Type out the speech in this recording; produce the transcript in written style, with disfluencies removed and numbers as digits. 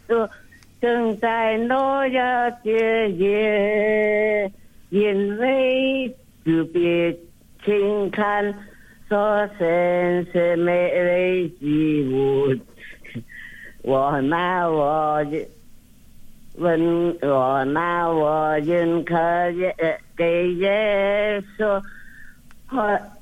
稣正在诺亚结业，因为主别轻看所生是美丽之物。我拿我认可给耶稣，